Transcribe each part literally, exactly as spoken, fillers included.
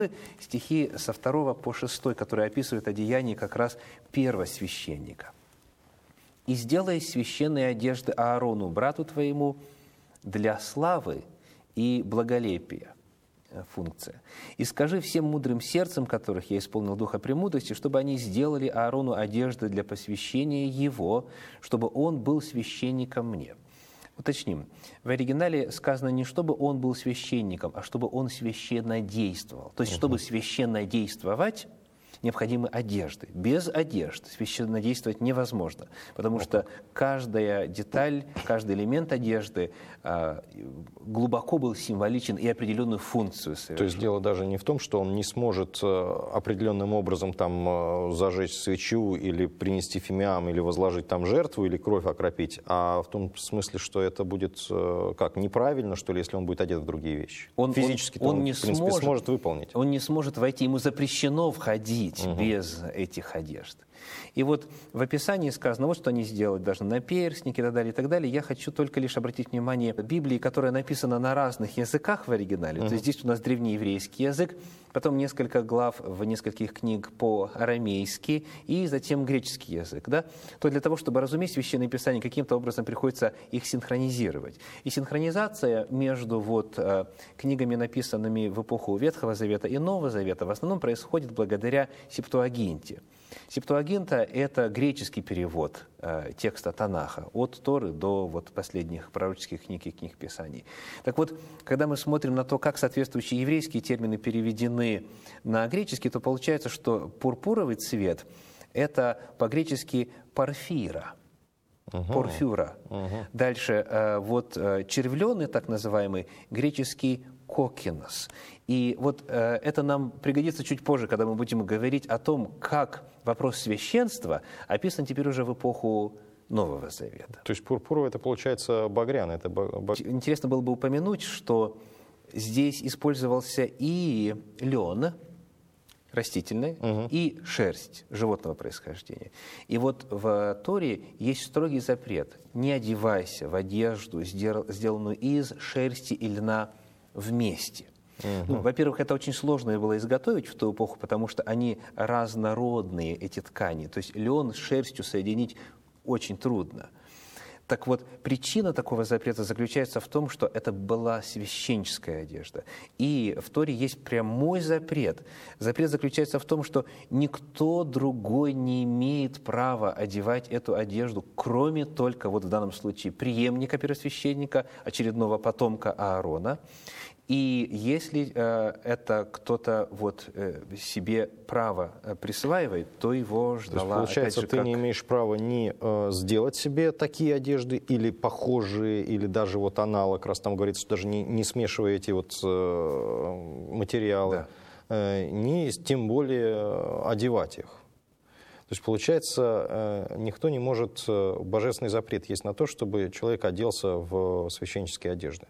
Стихи со второго по шестой, которые описывают одеяние как раз первосвященника. «И сделай священные одежды Аарону, брату твоему, для славы и благолепия». Функция. «И скажи всем мудрым сердцем, которых я исполнил духа премудрости, чтобы они сделали Аарону одежды для посвящения его, чтобы он был священником мне». Уточним. В оригинале сказано не чтобы он был священником, а чтобы он священно действовал. То есть, чтобы священно действовать, необходимы одежды. Без одежд священно действовать невозможно, потому что каждая деталь, каждый элемент одежды а, глубоко был символичен и определенную функцию совершал. То есть дело даже не в том, что он не сможет определенным образом там зажечь свечу или принести фимиам, или возложить там жертву, или кровь окропить, а в том смысле, что это будет как, неправильно, что ли, если он будет одет в другие вещи. Он, Физически он, он, он, не в принципе, сможет, сможет выполнить. Он не сможет войти, ему запрещено входить Угу. без этих одежд. И вот в описании сказано, вот что они сделать должны, наперстники и так далее, и так далее. Я хочу только лишь обратить внимание Библии, которая написана на разных языках в оригинале. Uh-huh. То есть здесь у нас древнееврейский язык, потом несколько глав в нескольких книг по-арамейски и затем греческий язык. Да? То для того, чтобы разуметь Священное Писание, каким-то образом приходится их синхронизировать. И синхронизация между вот, э, книгами, написанными в эпоху Ветхого Завета и Нового Завета, в основном происходит благодаря Септуагинте. Септуагинта – это греческий перевод э, текста Танаха, от Торы до вот, последних пророческих книг и книг Писаний. Так вот, когда мы смотрим на то, как соответствующие еврейские термины переведены на греческий, то получается, что пурпуровый цвет – это по-гречески порфира, uh-huh. порфюра. Uh-huh. Дальше э, вот э, червленый, так называемый, греческий кокинос. И вот э, это нам пригодится чуть позже, когда мы будем говорить о том, как вопрос священства описан теперь уже в эпоху Нового Завета. То есть пурпуровый это получается багряный. Это баг... Интересно было бы упомянуть, что здесь использовался и лен растительный, угу. и шерсть животного происхождения. И вот в Торе есть строгий запрет: не одевайся в одежду, сделанную из шерсти и льна вместе. Uh-huh. Ну, во-первых, это очень сложно было изготовить в ту эпоху, потому что они разнородные, эти ткани. То есть лен с шерстью соединить очень трудно. Так вот, причина такого запрета заключается в том, что это была священническая одежда. И в Торе есть прямой запрет. Запрет заключается в том, что никто другой не имеет права одевать эту одежду, кроме только, вот в данном случае, преемника первосвященника, очередного потомка Аарона. И если э, это кто-то вот, э, себе право э, присваивает, то его ждала... То есть, получается, же, ты как... не имеешь права ни э, сделать себе такие одежды, или похожие, или даже вот аналог, раз там говорится, что даже не, не смешивая эти вот э, материалы, да. э, ни тем более одевать их. То есть, получается, э, никто не может... Э, божественный запрет есть на то, чтобы человек оделся в священнические одежды.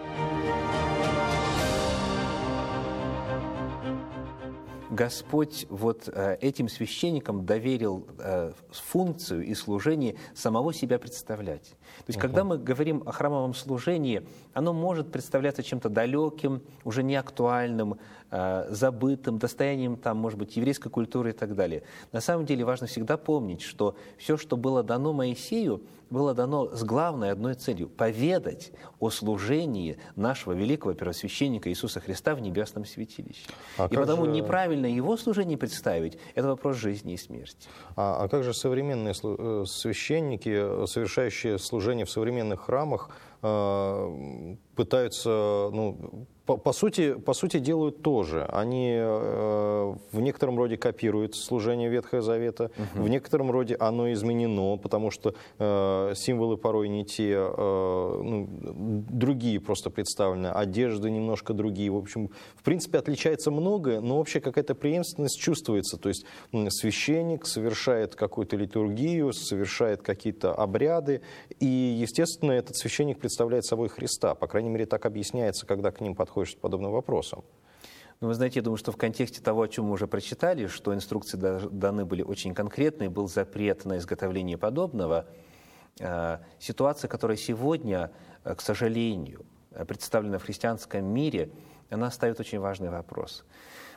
Господь вот этим священникам доверил функцию и служение самого себя представлять. То есть, uh-huh. когда мы говорим о храмовом служении, оно может представляться чем-то далеким, уже неактуальным, забытым, достоянием, там, может быть, еврейской культуры и так далее. На самом деле важно всегда помнить, что все, что было дано Моисею, было дано с главной одной целью – поведать о служении нашего великого первосвященника Иисуса Христа в небесном святилище. А и потому же... неправильно его служение представить – это вопрос жизни и смерти. А, а как же современные священники, совершающие служение в современных храмах, пытаются, ну, по, по сути, по сути делают то же. Они э, в некотором роде копируют служение Ветхого Завета, uh-huh. в некотором роде оно изменено, потому что э, символы порой не те, э, ну, другие просто представлены, одежды немножко другие. В общем, в принципе, отличается многое, но общая какая-то преемственность чувствуется. То есть священник совершает какую-то литургию, совершает какие-то обряды, и, естественно, этот священник представляет собой Христа. По крайней мере, так объясняется, когда к ним подходишь с подобным вопросом. Ну, вы знаете, я думаю, что в контексте того, о чем мы уже прочитали, что инструкции даны были очень конкретные, был запрет на изготовление подобного, ситуация, которая сегодня, к сожалению, представлена в христианском мире, она ставит очень важный вопрос.